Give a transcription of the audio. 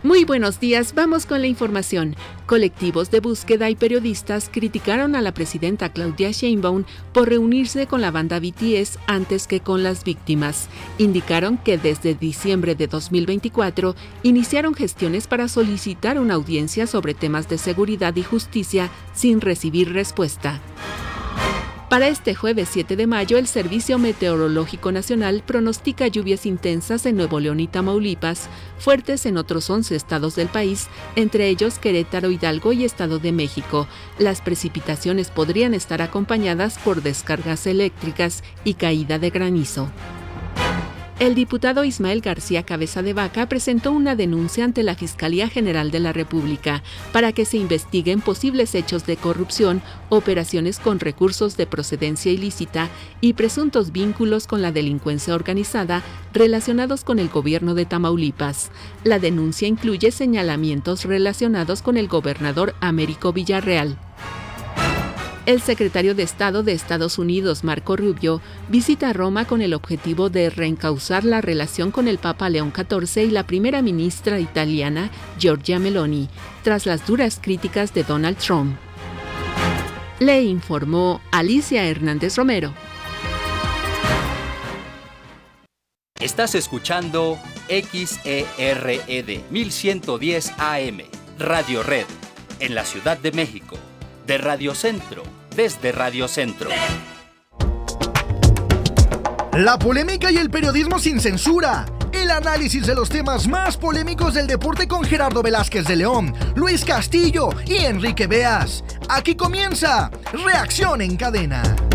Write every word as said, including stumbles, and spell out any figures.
Muy buenos días, vamos con la información. Colectivos de búsqueda y periodistas criticaron a la presidenta Claudia Sheinbaum por reunirse con la banda B T S antes que con las víctimas. Indicaron que desde diciembre de dos mil veinticuatro iniciaron gestiones para solicitar una audiencia sobre temas de seguridad y justicia sin recibir respuesta. Para este jueves siete de mayo, el Servicio Meteorológico Nacional pronostica lluvias intensas en Nuevo León y Tamaulipas, fuertes en otros once estados del país, entre ellos Querétaro, Hidalgo y Estado de México. Las precipitaciones podrían estar acompañadas por descargas eléctricas y caída de granizo. El diputado Ismael García Cabeza de Vaca presentó una denuncia ante la Fiscalía General de la República para que se investiguen posibles hechos de corrupción, operaciones con recursos de procedencia ilícita y presuntos vínculos con la delincuencia organizada relacionados con el gobierno de Tamaulipas. La denuncia incluye señalamientos relacionados con el gobernador Américo Villarreal. El secretario de Estado de Estados Unidos, Marco Rubio, visita Roma con el objetivo de reencauzar la relación con el Papa León catorce y la primera ministra italiana, Giorgia Meloni, tras las duras críticas de Donald Trump. Le informó Alicia Hernández Romero. Estás escuchando X E R E D mil ciento diez A M, Radio Red, en la Ciudad de México, de Radio Centro. Desde Radio Centro. La polémica y el periodismo sin censura. El análisis de los temas más polémicos del deporte con Gerardo Velázquez de León, Luis Castillo y Enrique Beas. Aquí comienza Reacción en Cadena.